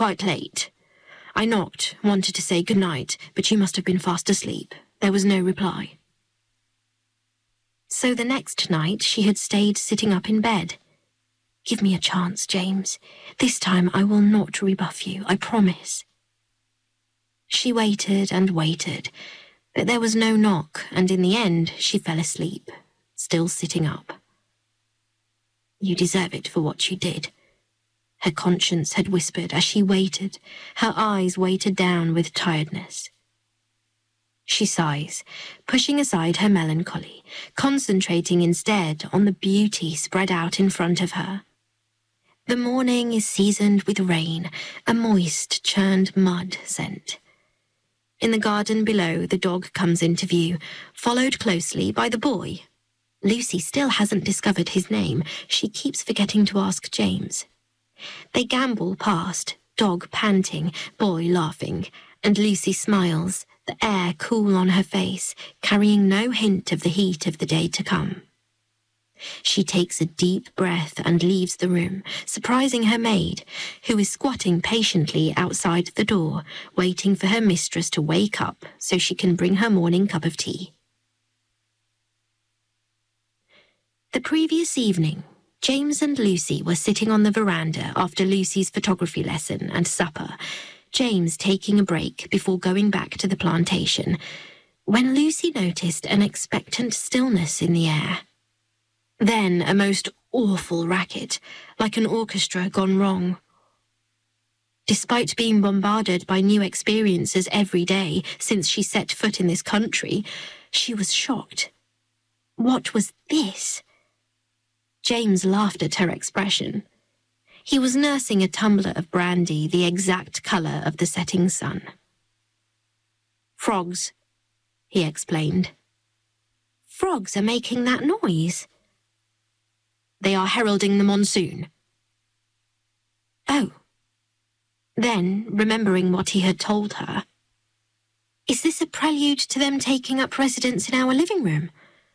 quite late. I knocked, wanted to say goodnight, but you must have been fast asleep. There was no reply. So the next night she had stayed sitting up in bed. Give me a chance, James. This time I will not rebuff you, I promise. She waited and waited, but there was no knock, and in the end she fell asleep, still sitting up. You deserve it for what you did, her conscience had whispered as she waited, her eyes weighted down with tiredness. She sighs, pushing aside her melancholy, concentrating instead on the beauty spread out in front of her. The morning is seasoned with rain, a moist, churned mud scent. In the garden below, the dog comes into view, followed closely by the boy. Lucy still hasn't discovered his name. She keeps forgetting to ask James. They gambol past, dog panting, boy laughing, and Lucy smiles, the air cool on her face, carrying no hint of the heat of the day to come. She takes a deep breath and leaves the room, surprising her maid, who is squatting patiently outside the door, waiting for her mistress to wake up so she can bring her morning cup of tea. The previous evening, James and Lucy were sitting on the veranda after Lucy's photography lesson and supper, James taking a break before going back to the plantation, when Lucy noticed an expectant stillness in the air. Then a most awful racket, like an orchestra gone wrong. Despite being bombarded by new experiences every day since she set foot in this country, she was shocked. What was this? James laughed at her expression. He was nursing a tumbler of brandy, the exact colour of the setting sun. Frogs, he explained. Frogs are making that noise. They are heralding the monsoon. Oh. Then, remembering what he had told her, is this a prelude to them taking up residence in our living room?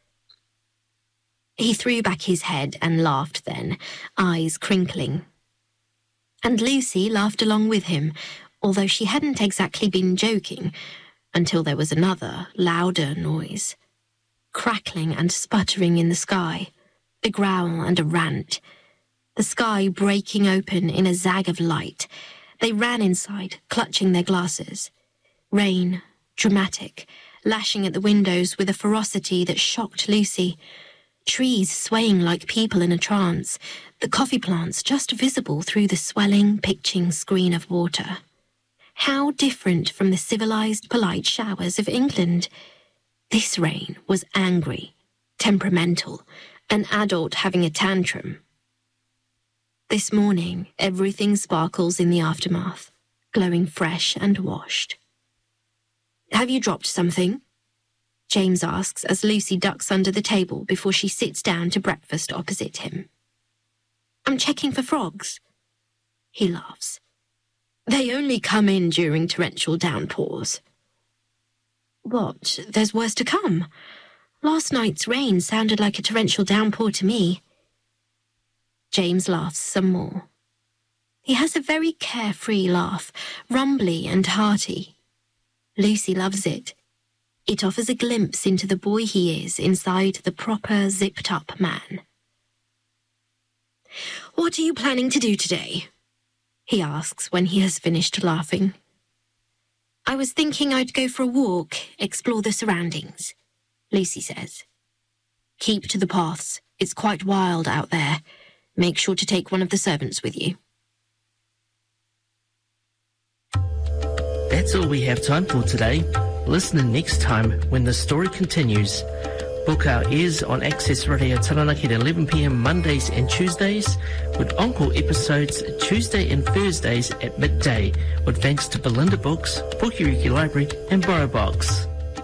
He threw back his head and laughed then, eyes crinkling. And Lucy laughed along with him, although she hadn't exactly been joking, until there was another, louder noise. Crackling and sputtering in the sky, a growl and a rant. The sky breaking open in a zag of light. They ran inside, clutching their glasses. Rain, dramatic, lashing at the windows with a ferocity that shocked Lucy. Trees swaying like people in a trance, the coffee plants just visible through the swelling, pitching screen of water. How different from the civilized, polite showers of England. This rain was angry, temperamental, an adult having a tantrum. This morning, everything sparkles in the aftermath, glowing fresh and washed. Have you dropped something? James asks as Lucy ducks under the table before she sits down to breakfast opposite him. I'm checking for frogs. He laughs. They only come in during torrential downpours. What? There's worse to come. Last night's rain sounded like a torrential downpour to me. James laughs some more. He has a very carefree laugh, rumbly and hearty. Lucy loves it. It offers a glimpse into the boy he is inside the proper, zipped-up man. What are you planning to do today? He asks when he has finished laughing. I was thinking I'd go for a walk, explore the surroundings, Lucy says. Keep to the paths. It's quite wild out there. Make sure to take one of the servants with you. That's all we have time for today. Listen in next time when the story continues. Book our ears on Access Radio Taranaki at 11 p.m. Mondays and Tuesdays, with encore episodes Tuesday and Thursdays at midday, with thanks to Belinda Books, Pukiriki Library and BorrowBox.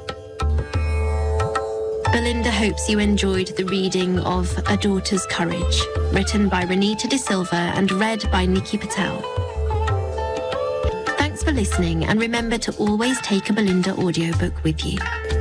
Belinda hopes you enjoyed the reading of A Daughter's Courage, written by Renita De Silva and read by Nikki Patel. Thanks for listening, and remember to always take a Belinda audiobook with you.